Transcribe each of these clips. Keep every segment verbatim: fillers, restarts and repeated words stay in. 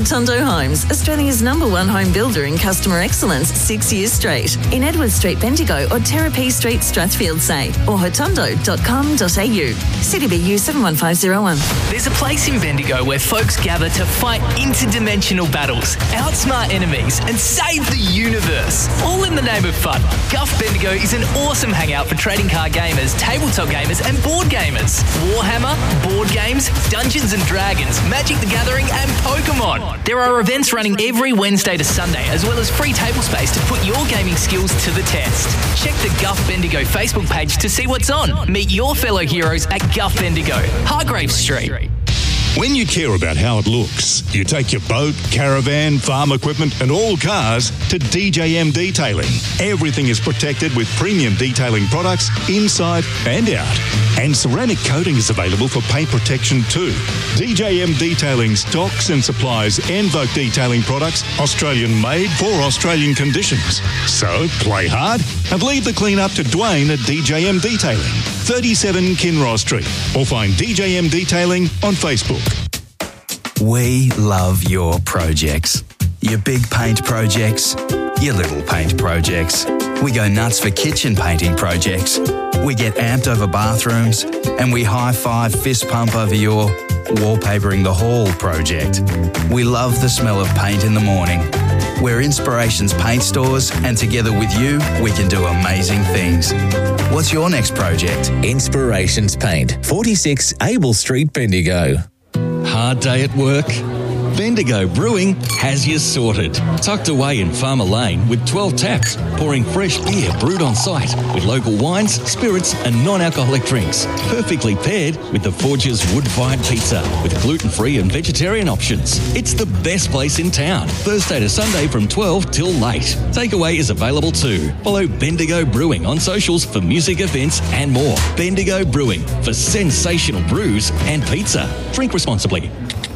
Tondo Homes, Australia's number one home builder in customer excellence, six years straight. In Edward Street, Bendigo, or Terrapee Street, Strathfield, say, or hotondo dot com dot a u. C D B U seven one five zero one. There's a place in Bendigo where folks gather to fight interdimensional battles, outsmart enemies, and save the universe, all in the name of fun. Guff Bendigo is an awesome hangout for trading card gamers, tabletop gamers, and board gamers. Warhammer, board games, Dungeons and Dragons, Magic the Gathering, and Pokemon. There are events running every Wednesday to Sunday, as well as free table space to put your gaming skills to the test. Check the Guff Bendigo Facebook page to see what's on. Meet your fellow heroes at Guff Bendigo, Hargrave Street. When you care about how it looks, you take your boat, caravan, farm equipment and all cars to D J M Detailing. Everything is protected with premium detailing products inside and out. And ceramic coating is available for paint protection too. D J M Detailing stocks and supplies Envoke detailing products, Australian made for Australian conditions. So play hard and leave the clean up to Dwayne at D J M Detailing, thirty-seven Kinross Street, or find D J M Detailing on Facebook. We love your projects. Your big paint projects, your little paint projects. We go nuts for kitchen painting projects. We get amped over bathrooms, and we high-five fist pump over your wallpapering the hall project. We love the smell of paint in the morning. We're Inspirations Paint Stores, and together with you, we can do amazing things. What's your next project? Inspirations Paint, forty-six Abel Street, Bendigo. Hard day at work? Bendigo Brewing has you sorted. Tucked away in Farmer Lane with twelve taps, pouring fresh beer brewed on site with local wines, spirits and non-alcoholic drinks. Perfectly paired with the Forge's wood-fired pizza with gluten-free and vegetarian options. It's the best place in town. Thursday to Sunday from twelve till late. Takeaway is available too. Follow Bendigo Brewing on socials for music events and more. Bendigo Brewing for sensational brews and pizza. Drink responsibly.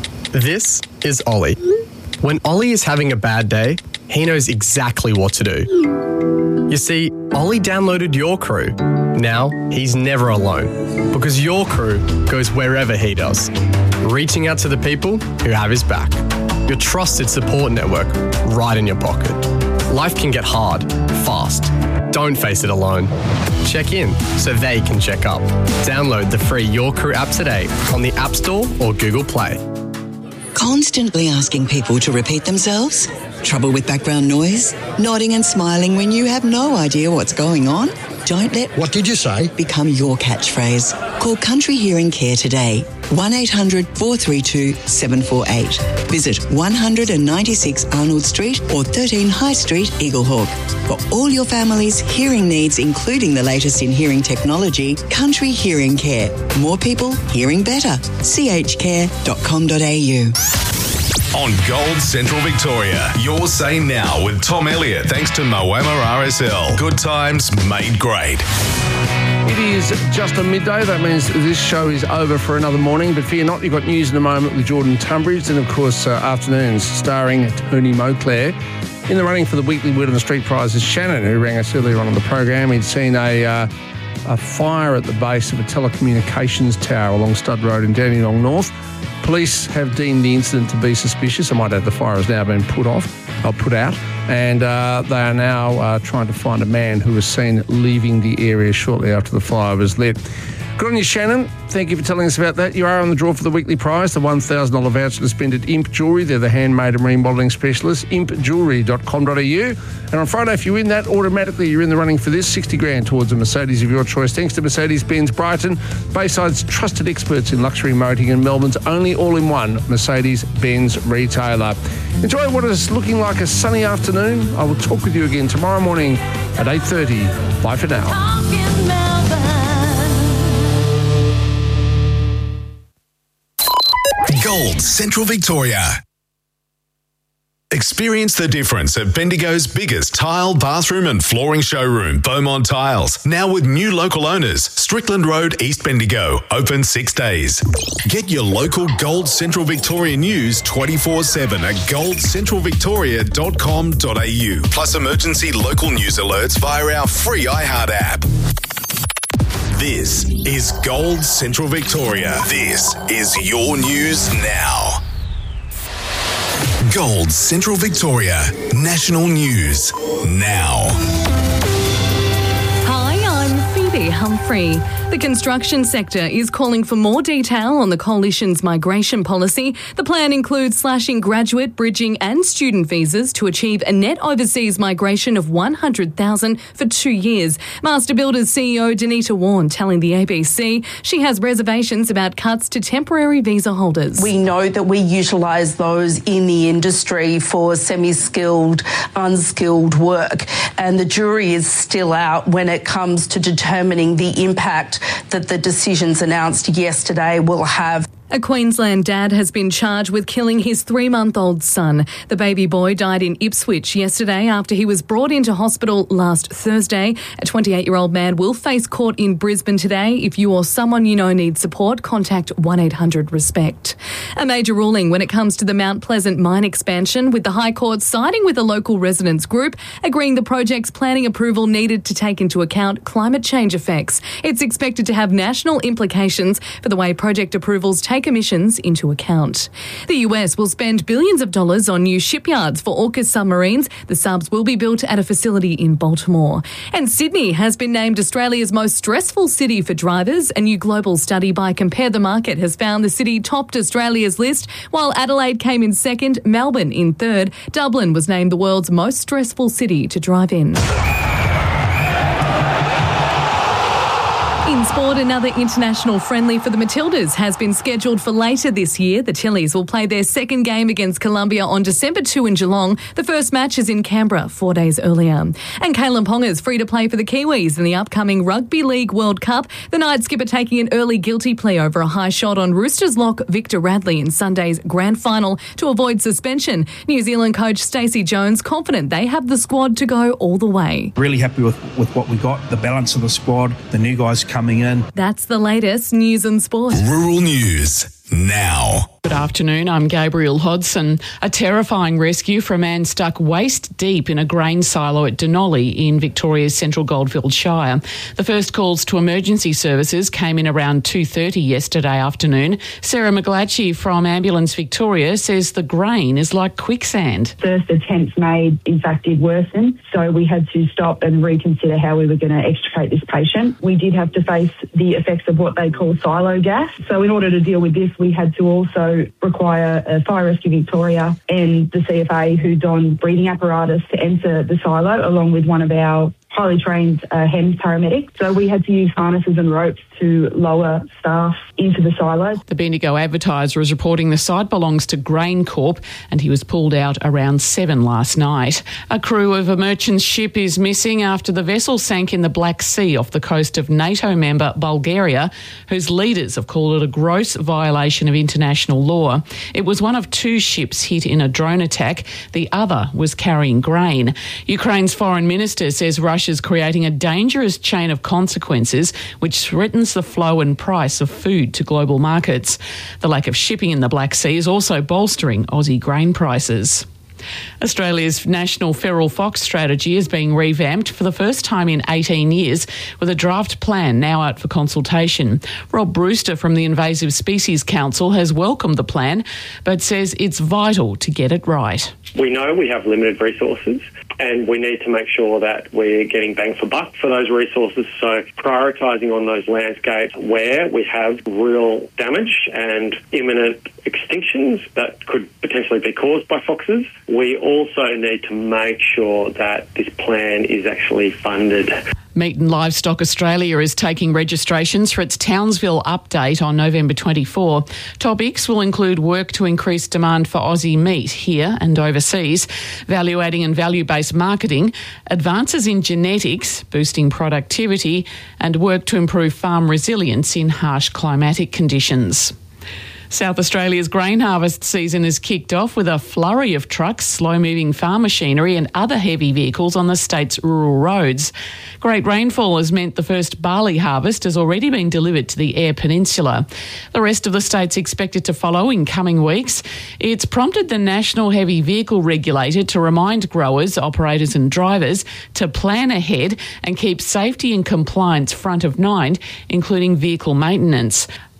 This is Ollie. When Ollie is having a bad day, he knows exactly what to do. You see, Ollie downloaded Your Crew. Now he's never alone because Your Crew goes wherever he does, reaching out to the people who have his back. Your trusted support network right in your pocket. Life can get hard, fast. Don't face it alone. Check in so they can check up. Download the free Your Crew app today on the App Store or Google Play. Constantly asking people to repeat themselves? Trouble with background noise? Nodding and smiling when you have no idea what's going on? Don't let what did you say become your catchphrase. Call Country Hearing Care today. one eight hundred four three two seven four eight. Visit one ninety-six Arnold Street or thirteen High Street, Eaglehawk. For all your family's hearing needs, including the latest in hearing technology, Country Hearing Care. More people hearing better. c h care dot com dot a u. On Gold Central Victoria, your say now with Tom Elliott, thanks to Moama R S L. Good times made great. It is just on midday. That means this show is over for another morning. But fear not, you've got news in a moment with Jordan Tunbridge. And, of course, uh, afternoons starring Tony Moclair. In the running for the weekly Word on the Street prize is Shannon, who rang us earlier on in the program. He'd seen a, uh, a fire at the base of a telecommunications tower along Stud Road in Dandenong North. Police have deemed the incident to be suspicious. I might add the fire has now been put off, or put out, and uh, they are now uh, trying to find a man who was seen leaving the area shortly after the fire was lit. Good on you, Shannon. Thank you for telling us about that. You are on the draw for the weekly prize, the one thousand dollars voucher to spend at Imp Jewellery. They're the handmade and remodelling specialists, imp jewellery dot com dot a u. And on Friday, if you win that, automatically you're in the running for this, sixty grand towards a Mercedes of your choice. Thanks to Mercedes-Benz Brighton, Bayside's trusted experts in luxury motoring and Melbourne's only all-in-one Mercedes-Benz retailer. Enjoy what is looking like a sunny afternoon. I will talk with you again tomorrow morning at eight thirty. Bye for now. Gold Central Victoria. Experience the difference at Bendigo's biggest tile, bathroom and flooring showroom, Beaumont Tiles. Now with new local owners, Strickland Road, East Bendigo, open six days. Get your local Gold Central Victoria news twenty-four seven at gold central victoria dot com dot a u. Plus emergency local news alerts via our free iHeart app. This is Gold Central Victoria. This is your news now. Gold Central Victoria. National News now. Hi, I'm Phoebe Humphrey. The construction sector is calling for more detail on the Coalition's migration policy. The plan includes slashing graduate, bridging and student visas to achieve a net overseas migration of one hundred thousand for two years. Master Builders C E O Danita Warren telling the A B C she has reservations about cuts to temporary visa holders. We know that we utilise those in the industry for semi-skilled, unskilled work, and the jury is still out when it comes to determining the impact that the decisions announced yesterday will have. A Queensland dad has been charged with killing his three-month-old son. The baby boy died in Ipswich yesterday after he was brought into hospital last Thursday. A twenty-eight-year-old man will face court in Brisbane today. If you or someone you know needs support, contact one eight hundred RESPECT. A major ruling when it comes to the Mount Pleasant mine expansion, with the High Court siding with a local residents group, agreeing the project's planning approval needed to take into account climate change effects. It's expected to have national implications for the way project approvals take Take emissions into account. The U S will spend billions of dollars on new shipyards for AUKUS submarines. The subs will be built at a facility in Baltimore. And Sydney has been named Australia's most stressful city for drivers. A new global study by Compare the Market has found the city topped Australia's list, while Adelaide came in second, Melbourne in third. Dublin was named the world's most stressful city to drive in. In sport, another international friendly for the Matildas has been scheduled for later this year. The Tillies will play their second game against Colombia on December second in Geelong. The first match is in Canberra four days earlier. And Kalen Ponga is free to play for the Kiwis in the upcoming Rugby League World Cup. The night skipper taking an early guilty plea over a high shot on Roosters lock Victor Radley in Sunday's grand final to avoid suspension. New Zealand coach Stacey Jones confident they have the squad to go all the way. Really happy with, with what we got, the balance of the squad, the new guys coming in. That's the latest news and sport. Rural News now. Good afternoon, I'm Gabriel Hodson. A terrifying rescue for a man stuck waist deep in a grain silo at Denali in Victoria's Central Goldfields Shire. The first calls to emergency services came in around two thirty yesterday afternoon. Sarah McGlatchy from Ambulance Victoria says the grain is like quicksand. First attempts made, in fact, did worsen, so we had to stop and reconsider how we were going to extricate this patient. We did have to face the effects of what they call silo gas. So in order to deal with this, we had to also require uh, Fire Rescue Victoria and the C F A, who donned breathing apparatus, to enter the silo along with one of our highly trained uh, H E M S paramedics. So we had to use harnesses and ropes to lower staff into the silos. The Bendigo Advertiser is reporting the site belongs to Grain Corp and he was pulled out around seven last night. A crew of a merchant ship is missing after the vessel sank in the Black Sea off the coast of NATO member Bulgaria, whose leaders have called it a gross violation of international law. It was one of two ships hit in a drone attack. The other was carrying grain. Ukraine's foreign minister says Russia is creating a dangerous chain of consequences which threatens the flow and price of food to global markets. The lack of shipping in the Black Sea is also bolstering Aussie grain prices. Australia's national feral fox strategy is being revamped for the first time in eighteen years, with a draft plan now out for consultation. Rob Brewster from the Invasive Species Council has welcomed the plan, but says it's vital to get it right. We know we have limited resources and we need to make sure that we're getting bang for buck for those resources. So prioritising on those landscapes where we have real damage and imminent extinctions that could potentially be caused by foxes. We also need to make sure that this plan is actually funded. Meat and Livestock Australia is taking registrations for its Townsville update on November twenty-fourth. Topics will include work to increase demand for Aussie meat here and overseas, value-adding and value-based marketing, advances in genetics, boosting productivity, and work to improve farm resilience in harsh climatic conditions. South Australia's grain harvest season is kicked off with a flurry of trucks, slow-moving farm machinery and other heavy vehicles on the state's rural roads. Great rainfall has meant the first barley harvest has already been delivered to the Eyre Peninsula. The rest of the state's expected to follow in coming weeks. It's prompted the National Heavy Vehicle Regulator to remind growers, operators and drivers to plan ahead and keep safety and compliance front of mind, including vehicle maintenance.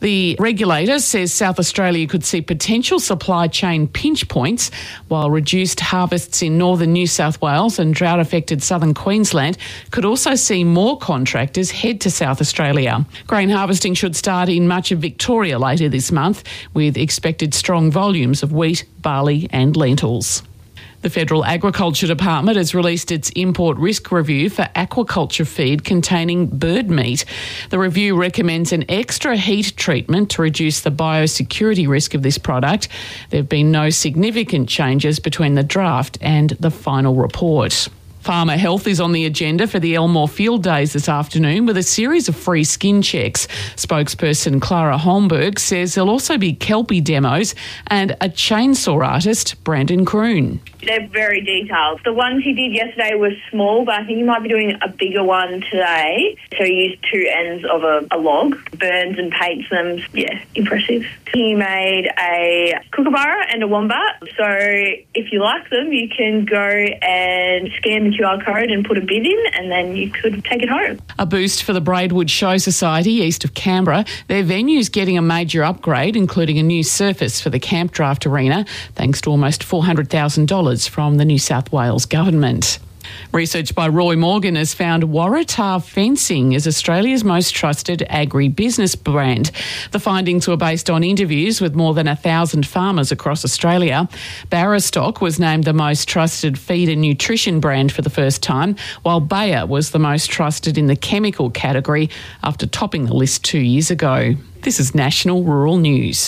The regulator says South Australia could see potential supply chain pinch points, while reduced harvests in northern New South Wales and drought-affected southern Queensland could also see more contractors head to South Australia. Grain harvesting should start in much of Victoria later this month, with expected strong volumes of wheat, barley and lentils. The Federal Agriculture Department has released its import risk review for aquaculture feed containing bird meat. The review recommends an extra heat treatment to reduce the biosecurity risk of this product. There have been no significant changes between the draft and the final report. Farmer health is on the agenda for the Elmore Field Days this afternoon with a series of free skin checks. Spokesperson Clara Holmberg says there'll also be Kelpie demos and a chainsaw artist, Brandon Croon. They're very detailed. The ones he did yesterday were small, but I think he might be doing a bigger one today. So he used two ends of a, a log, burns and paints them. Yeah, impressive. He made a kookaburra and a wombat. So if you like them, you can go and scan the Q R code and put a bid in, and then you could take it home. A boost for the Braidwood Show Society east of Canberra. Their venue's getting a major upgrade, including a new surface for the Camp Draft Arena, thanks to almost four hundred thousand dollars from the New South Wales Government. Research by Roy Morgan has found Waratah Fencing is Australia's most trusted agri-business brand. The findings were based on interviews with more than a thousand farmers across Australia. Barrastock was named the most trusted feed and nutrition brand for the first time, while Bayer was the most trusted in the chemical category after topping the list two years ago. This is National Rural News.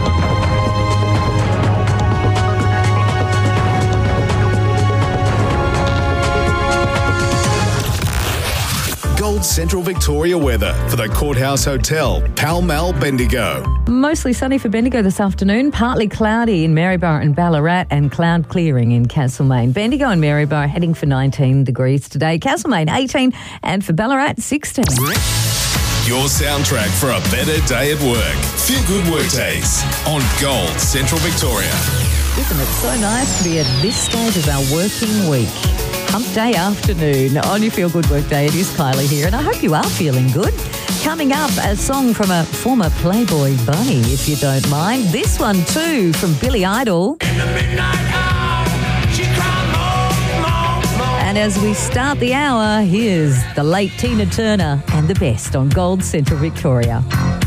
Central Victoria weather for the Courthouse Hotel, Pall Mall, Bendigo. Mostly sunny for Bendigo this afternoon, partly cloudy in Maryborough and Ballarat, and cloud clearing in Castlemaine. Bendigo and Maryborough heading for nineteen degrees today, Castlemaine eighteen, and for Ballarat sixteen. Your soundtrack for a better day at work. Feel Good Work Days on Gold Central Victoria. Isn't it so nice to be at this stage of our working week? Hump Day afternoon on your Feel Good Work Day. It is Kylie here, and I hope you are feeling good. Coming up, a song from a former Playboy bunny, if you don't mind. This one too from Billy Idol. In the midnight hour, she cried more, more, more. And as we start the hour, here's the late Tina Turner and the best on Gold Central Victoria.